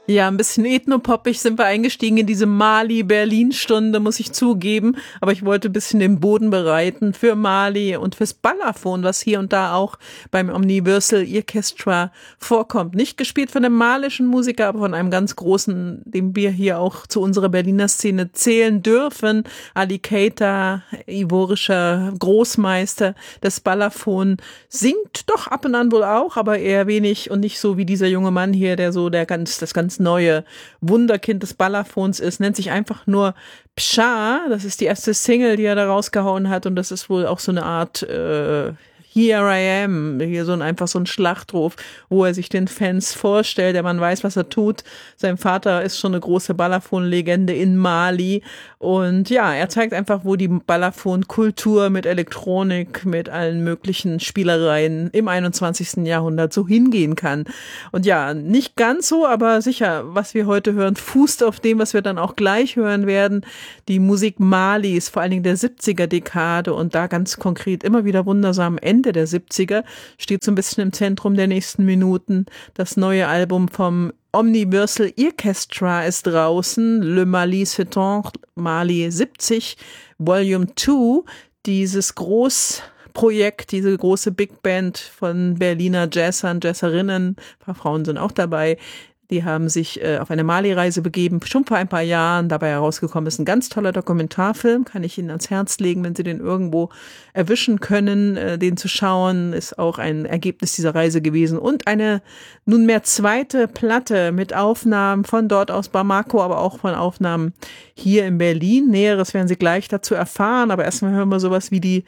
Ja, ein bisschen ethnopoppig sind wir eingestiegen in diese Mali-Berlin-Stunde, muss ich zugeben. Aber ich wollte ein bisschen den Boden bereiten für Mali und fürs Balafon, was hier und da auch beim Omniversal Orchestra vorkommt. Nicht gespielt von einem malischen Musiker, aber von einem ganz großen, den wir hier auch zu unserer Berliner Szene zählen dürfen. Ali Keita, ivorischer Großmeister des Balafon, singt doch ab und an wohl auch, aber eher wenig und nicht so wie dieser junge Mann hier, der so das ganz neue Wunderkind des Balafons ist, nennt sich einfach nur Psha. Das ist die erste Single, die er da rausgehauen hat, und das ist wohl auch so eine Art Here I Am, hier einfach so ein Schlachtruf, wo er sich den Fans vorstellt, der man weiß, was er tut. Sein Vater ist schon eine große Balafon-Legende in Mali, und ja, er zeigt einfach, wo die Balafon-Kultur mit Elektronik, mit allen möglichen Spielereien im 21. Jahrhundert so hingehen kann. Und ja, nicht ganz so, aber sicher, was wir heute hören, fußt auf dem, was wir dann auch gleich hören werden. Die Musik Malis, vor allen Dingen der 70er-Dekade, und da ganz konkret immer wieder wundersam Ende der 70er, steht so ein bisschen im Zentrum der nächsten Minuten. Das neue Album vom Omniversal Orchestra ist draußen, Le Mali s'étend, Mali 70, Volume 2, dieses Großprojekt, diese große Big Band von Berliner Jazzern, Jazzerinnen, ein paar Frauen sind auch dabei. Die haben sich auf eine Mali-Reise begeben, schon vor ein paar Jahren. Dabei herausgekommen ist ein ganz toller Dokumentarfilm, kann ich Ihnen ans Herz legen, wenn Sie den irgendwo erwischen können, den zu schauen. Ist auch ein Ergebnis dieser Reise gewesen. Und eine nunmehr zweite Platte mit Aufnahmen von dort aus Bamako, aber auch von Aufnahmen hier in Berlin. Näheres werden Sie gleich dazu erfahren, aber erstmal hören wir sowas wie die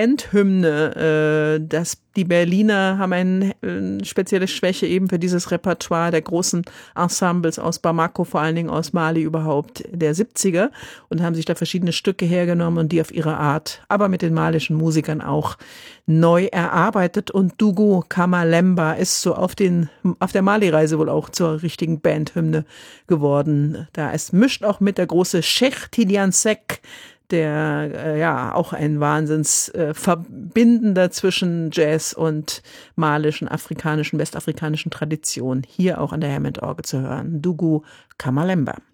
Bandhymne. Die Berliner haben eine spezielle Schwäche eben für dieses Repertoire der großen Ensembles aus Bamako, vor allen Dingen aus Mali überhaupt, der 70er, und haben sich da verschiedene Stücke hergenommen und die auf ihre Art, aber mit den malischen Musikern auch neu erarbeitet. Und Dougou Kamalemba ist so auf der Mali-Reise wohl auch zur richtigen Bandhymne geworden. Da es mischt auch mit der große Cheikh Tidiane Seck, der auch ein Wahnsinns Verbindender zwischen Jazz und malischen, afrikanischen, westafrikanischen Traditionen, hier auch an der Hammond-Orgel zu hören. Dougou Kamalemba.